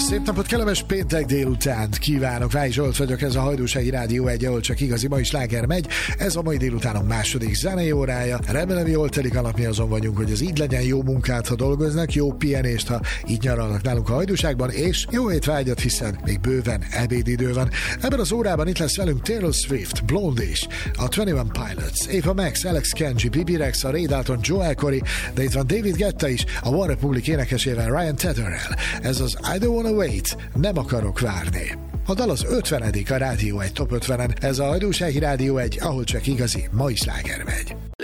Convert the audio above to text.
Szép napot, kellemes péntek délutánt kívánok. Váj Zsolt vagyok, ez a Hajdúsági Rádió 1, ahol csak igazi mai sláger megy. Ez a mai délutánunk második zenei órája. Remélem jól telik a nap, mi azon vagyunk, hogy ez így legyen. Jó munkát, ha dolgoznak, jó pihenést, ha így nyaralnak nálunk a Hajdúságban, és jó étvágyat, hiszen még bőven ebédidő van. Ebben az órában itt lesz velünk Taylor Swift, Blondie, a 21 Pilots, Ava Max, Alex Kenji, Bibi Rex, a Ray Dalton, Joel Corey, de itt van David Guetta is, a One Republic énekesével, Ryan Tedderrel. Ez az I Don't Wanna Wait, nem akarok várni. A dal az 50. a Rádió 1 Top 50-en. Ez a Hajdúsági Rádió 1, ahol csak igazi mai sláger megy.